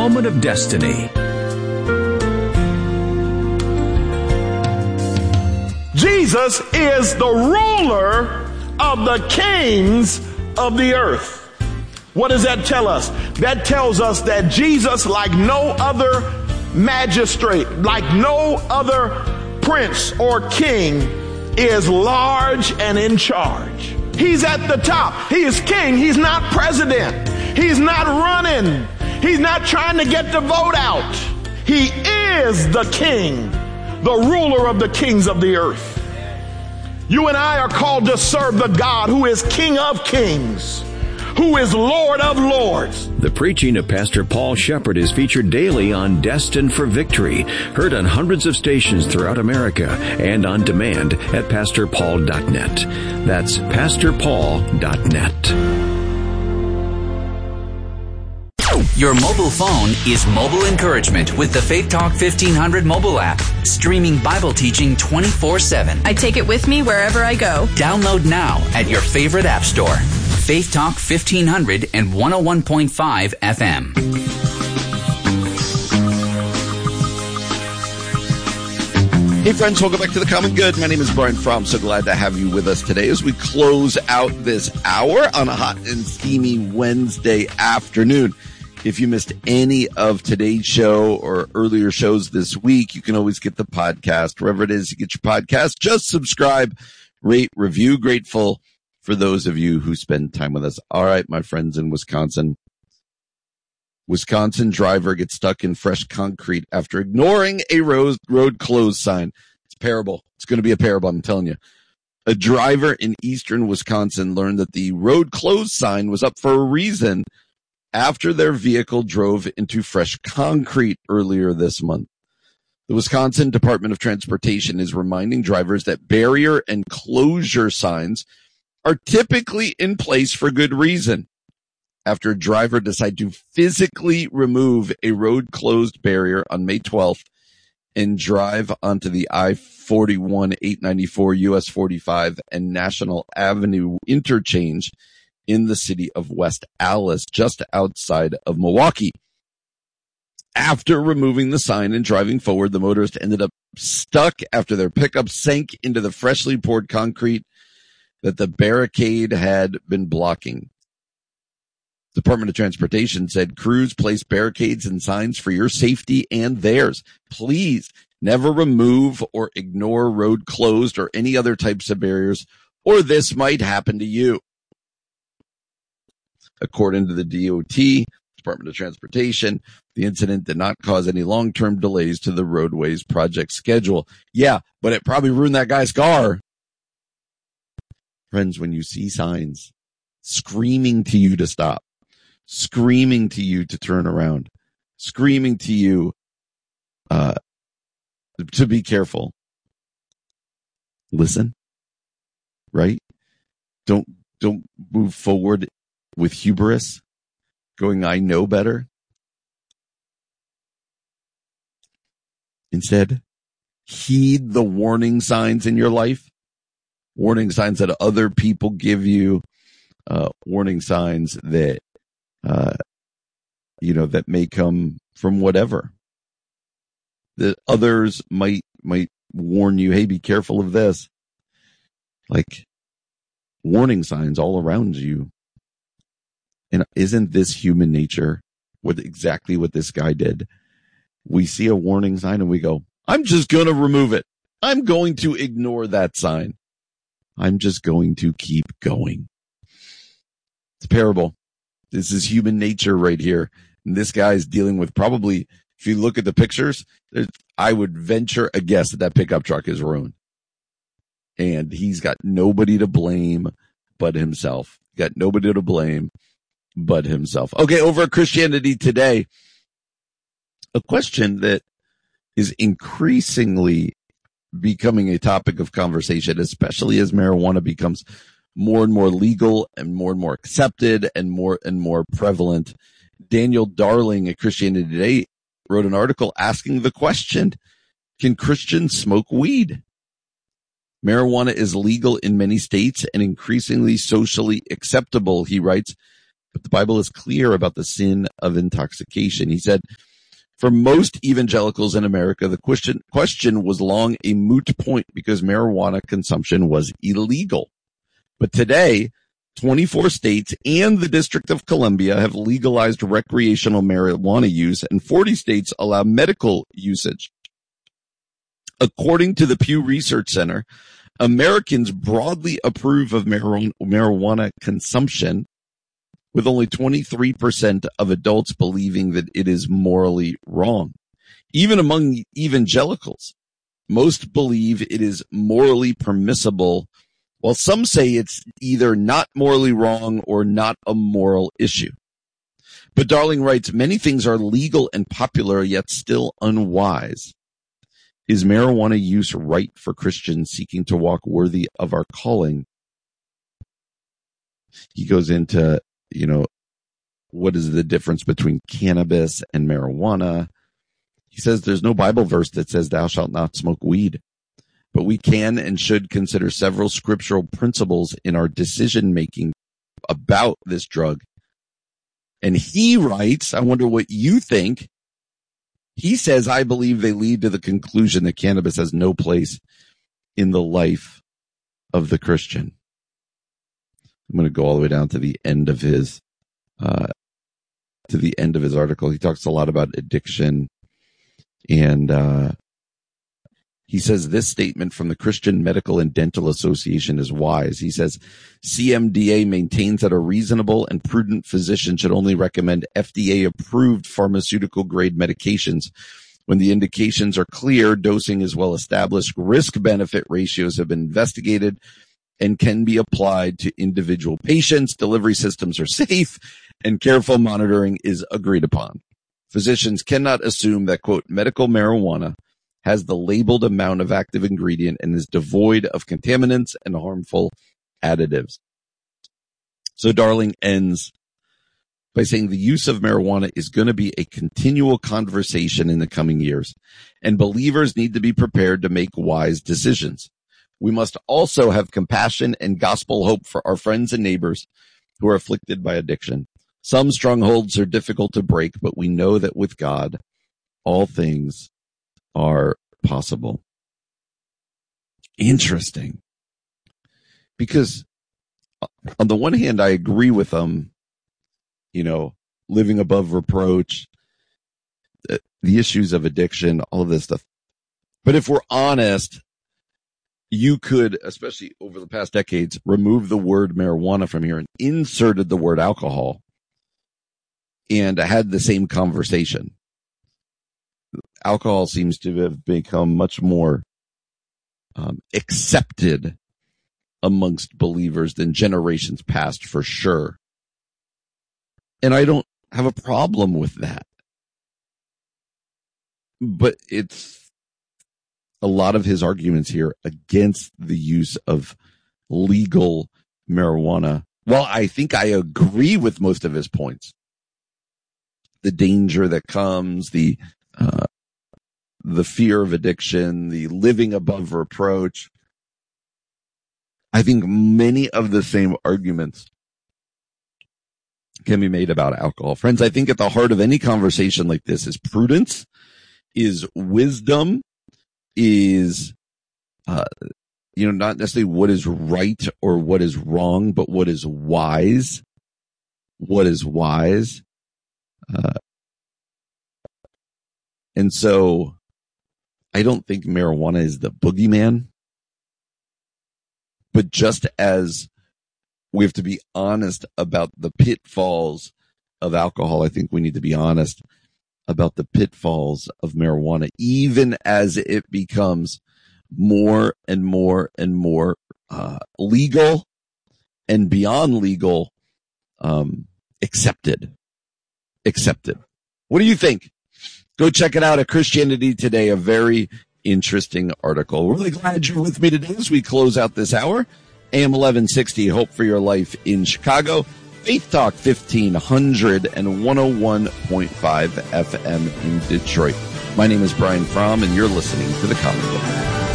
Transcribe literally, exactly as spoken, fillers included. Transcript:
Moment of Destiny. Jesus is the ruler of the kings of the earth. What does that tell us? That tells us that Jesus, like no other magistrate, like no other prince or king, is large and in charge. He's at the top. He is king. He's not president. He's not running. He's not trying to get the vote out. He is the king, the ruler of the kings of the earth. You and I are called to serve the God who is King of kings, who is Lord of lords. The preaching of Pastor Paul Shepherd is featured daily on Destined for Victory, heard on hundreds of stations throughout America and on demand at pastor paul dot net. That's pastor paul dot net. Your mobile phone is mobile encouragement with the Faith Talk fifteen hundred mobile app, streaming Bible teaching twenty-four seven. I take it with me wherever I go. Download now at your favorite app store. Faith Talk fifteen hundred and one oh one point five F M. Hey friends, welcome back to The Common Good. My name is Brian Fromm. So glad to have you with us today as we close out this hour on a hot and steamy Wednesday afternoon. If you missed any of today's show or earlier shows this week, you can always get the podcast wherever it is you get your podcast. Just subscribe, rate, review. Grateful for those of you who spend time with us. All right, my friends in Wisconsin. Wisconsin driver gets stuck in fresh concrete after ignoring a road, road closed sign. It's a parable. It's going to be a parable, I'm telling you. A driver in eastern Wisconsin learned that the road closed sign was up for a reason after their vehicle drove into fresh concrete earlier this month. The Wisconsin Department of Transportation is reminding drivers that barrier and closure signs are typically in place for good reason. After a driver decided to physically remove a road closed barrier on May twelfth and drive onto the I forty-one, eight ninety-four, U S forty-five, and National Avenue interchange in the city of West Allis, just outside of Milwaukee. After removing the sign and driving forward, the motorist ended up stuck after their pickup sank into the freshly poured concrete that the barricade had been blocking. The Department of Transportation said crews place barricades and signs for your safety and theirs. Please never remove or ignore road closed or any other types of barriers, or this might happen to you. According to the D O T, Department of Transportation, the incident did not cause any long-term delays to the roadways project schedule. Yeah, but it probably ruined that guy's car. Friends, when you see signs screaming to you to stop, screaming to you to turn around, screaming to you uh, to be careful, listen, right? Don't, don't move forward with hubris, going, I know better. Instead, heed the warning signs in your life, warning signs that other people give you, uh, warning signs that, uh, you know, that may come from whatever. That others might, might warn you, hey, be careful of this. Like warning signs all around you. And isn't this human nature? What exactly what this guy did? We see a warning sign and we go, I'm just going to remove it. I'm going to ignore that sign. I'm just going to keep going. It's a parable. This is human nature right here. And this guy is dealing with probably, if you look at the pictures, I would venture a guess that that pickup truck is ruined. And he's got nobody to blame but himself. Got nobody to blame but himself. Okay, over at Christianity Today, a question that is increasingly becoming a topic of conversation, especially as marijuana becomes more and more legal and more and more accepted and more and more prevalent. Daniel Darling at Christianity Today wrote an article asking the question, can Christians smoke weed? Marijuana is legal in many states and increasingly socially acceptable, he writes. But the Bible is clear about the sin of intoxication. He said, for most evangelicals in America, the question, question was long a moot point because marijuana consumption was illegal. But today, twenty-four states and the District of Columbia have legalized recreational marijuana use, and forty states allow medical usage. According to the Pew Research Center, Americans broadly approve of marijuana consumption, with only twenty-three percent of adults believing that it is morally wrong. Even among evangelicals, most believe it is morally permissible, while some say it's either not morally wrong or not a moral issue. But Darling writes, many things are legal and popular, yet still unwise. Is marijuana use right for Christians seeking to walk worthy of our calling? He goes into, you know, what is the difference between cannabis and marijuana? He says there's no Bible verse that says thou shalt not smoke weed. But we can and should consider several scriptural principles in our decision making about this drug. And he writes, I wonder what you think. He says, I believe they lead to the conclusion that cannabis has no place in the life of the Christian. I'm going to go all the way down to the end of his, uh, to the end of his article. He talks a lot about addiction, and, uh, he says this statement from the Christian Medical and Dental Association is wise. He says, C M D A maintains that a reasonable and prudent physician should only recommend F D A-approved pharmaceutical-grade medications when the indications are clear, dosing is well established, risk-benefit ratios have been investigated, and can be applied to individual patients, delivery systems are safe, and careful monitoring is agreed upon. Physicians cannot assume that, quote, medical marijuana has the labeled amount of active ingredient and is devoid of contaminants and harmful additives. So Darling ends by saying the use of marijuana is going to be a continual conversation in the coming years, and believers need to be prepared to make wise decisions. We must also have compassion and gospel hope for our friends and neighbors who are afflicted by addiction. Some strongholds are difficult to break, but we know that with God, all things are possible. Interesting. Because on the one hand, I agree with them, you know, living above reproach, the, the issues of addiction, all of this stuff. But if we're honest, you could, especially over the past decades, remove the word marijuana from here and inserted the word alcohol and had the same conversation. Alcohol seems to have become much more um, accepted amongst believers than generations past, for sure. And I don't have a problem with that. But it's a lot of his arguments here against the use of legal marijuana. Well, I think I agree with most of his points. The danger that comes, the uh, the fear of addiction, the living above reproach. I think many of the same arguments can be made about alcohol. Friends, I think at the heart of any conversation like this is prudence, is wisdom, is, uh, you know, not necessarily what is right or what is wrong, but what is wise. What is wise. Uh, and so I don't think marijuana is the boogeyman, but just as we have to be honest about the pitfalls of alcohol, I think we need to be honest about the pitfalls of marijuana, even as it becomes more and more and more uh, legal and beyond legal, um, accepted. Accepted. What do you think? Go check it out at Christianity Today, a very interesting article. Really glad you're with me today as we close out this hour. A M eleven sixty, Hope for Your Life in Chicago. Faith Talk fifteen hundred and one oh one point five F M in Detroit. My name is Brian Fromm, and you're listening to The Common Book.